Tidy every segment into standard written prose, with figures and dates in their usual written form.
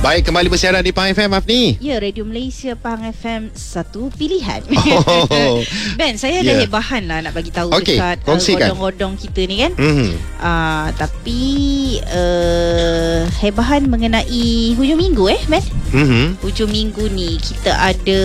Baik, kembali bersiaran di Pahang FM, Afni. Ya, Radio Malaysia Pahang FM, satu pilihan. Oh. Ben, saya ada hebahan lah nak bagi tahu dekat godong-godong kita ni kan. Tapi hebahan mengenai hujung minggu Ben. Hujung minggu ni kita ada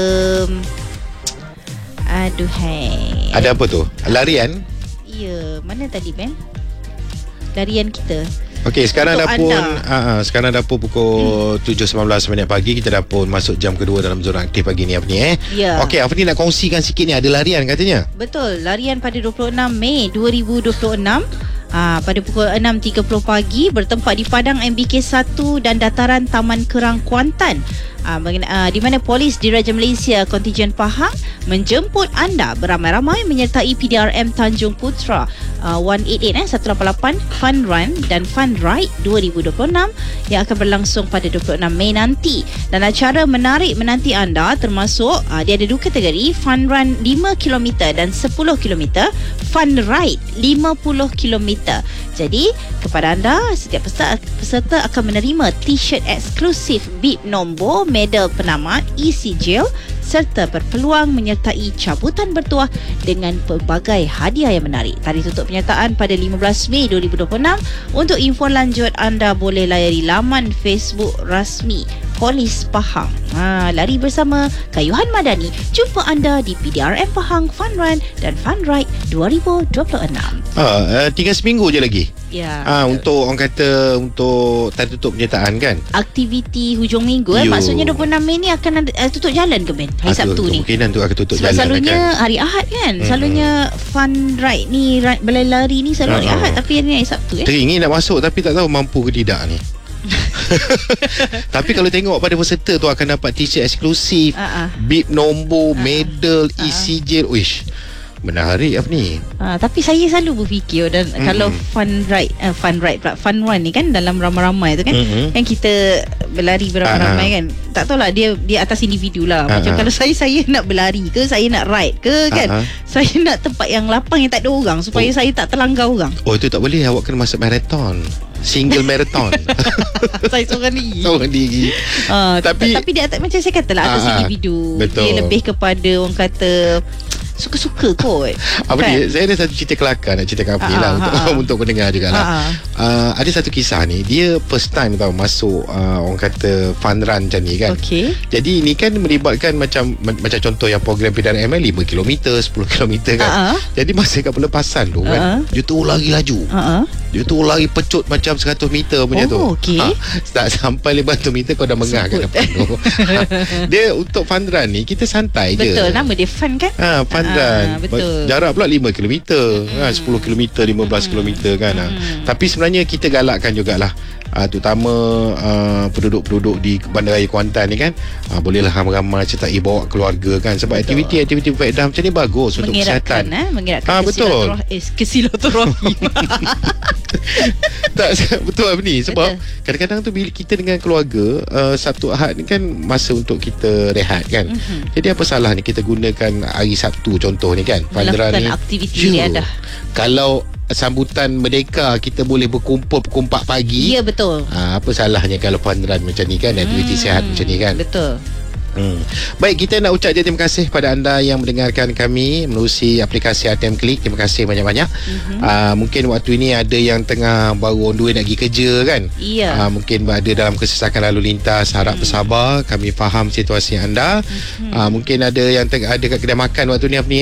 ada apa tu? Larian? Ya, mana tadi Ben? Larian kita. Okey, sekarang sekarang dah pun pukul 7.19 pagi. Kita dah pun masuk jam kedua dalam zona aktif pagi ni, Afni. Ya. Okey, Afni nak kongsikan sikit ni, ada larian katanya. Betul, larian pada 26 Mei 2026 pada pukul 6.30 pagi bertempat di Padang MBK 1 dan dataran Taman Kerang Kuantan. Di mana polis Diraja Malaysia Kontijen Pahang menjemput anda beramai-ramai menyertai PDRM Tanjung Putra 188 Fun Run dan Fun Ride 2026 yang akan berlangsung pada 26 Mei nanti. Dan acara menarik menanti anda termasuk dia ada dua kategori, Fun Run 5km dan 10km, Fun Ride 50km. Jadi kepada anda, setiap peserta akan menerima t-shirt eksklusif bib nombor, medal penamat, isi gel serta berpeluang menyertai cabutan bertuah dengan pelbagai hadiah yang menarik. Tarikh tutup penyertaan pada 15 Mei 2026. Untuk info lanjut anda boleh layari laman Facebook rasmi Polis Pahang. Lari bersama Kayuhan Madani. Jumpa anda di PDRM Pahang Fun Run dan Fun Ride 2026. Tinggal seminggu je lagi. Ya. Untuk orang kata untuk tarikh tutup penyertaan kan. Aktiviti hujung minggu maksudnya 26 Mei ni akan ada, tutup jalan ke Ben? Hari Sabtu ni. Kemungkinan tu akan tutup sebab jalan. Selalunya kan? Hari Ahad kan. Selalunya Fun Ride ni, berlari ni selalu hari Ahad, tapi hari Sabtu Teringin nak masuk tapi tak tahu mampu ke tidak ni. Tapi kalau tengok pada peserta tu akan dapat t-shirt eksklusif, bib nombor, medal, isi gel. Uish, menarik apa ni. Tapi saya selalu berfikir dan kalau fun run ni kan dalam ramai-ramai tu kan, kan kita berlari beramai-ramai kan. Tak tahulah dia atas individu lah. Macam kalau saya nak berlari ke, saya nak ride ke kan, saya nak tempat yang lapang yang tak ada orang supaya saya tak terlanggar orang. Oh, itu tak boleh. Awak kena masuk marathon, single marathon. Saya seorang diri. Tapi dia macam saya katalah atas individu. Betul. Dia lebih kepada orang kata suka-suka kot. Saya ada satu cerita kelakar nak ceritakan Afni lah untuk pendengar jugalah. Ada satu kisah ni, dia first time tahu masuk orang kata fun run macam ni kan. Jadi ni kan melibatkan macam contoh yang program PDRM 5km, 10km kan. Jadi masa kat pelepasan tu kan, dia tu lari laju. Dia tu lari pecut macam 100 meter punya tu. Tak sampai 500 meter kau dah mengah kat depan tu. Dia untuk fun run ni kita santai je. Betul, nama dia fun kan. Fun run. Jarak pula 5km, 10km, 15km kan. Tapi sebenarnya kita galakkan jugalah, terutama penduduk-penduduk di Bandaraya Kuantan ni kan, bolehlah ramai-ramai sertai bawa keluarga kan, sebab aktiviti faedah macam ni bagus untuk kesihatan. Mengeratkan kesilaturahim. Tak, betul apa ni, sebab kadang-kadang tu bila kita dengan keluarga, Sabtu Ahad ni kan masa untuk kita rehat kan. Jadi apa salah ni kita gunakan hari Sabtu contoh ni kan, melakukan aktiviti dia dah. Kalau sambutan Merdeka kita boleh berkumpul pukul 4 pagi. Ya, betul. Apa salahnya kalau fun run macam ni kan, aktiviti sihat macam ni kan. Betul. Baik, kita nak ucap terima kasih pada anda yang mendengarkan kami melalui aplikasi ATM Klik. Terima kasih banyak-banyak. Mungkin waktu ini ada yang tengah baru on the way nak pergi kerja kan. Mungkin ada dalam kesesakan lalu lintas. Harap bersabar, kami faham situasi anda. Mungkin ada yang ada kat kedai makan waktu ni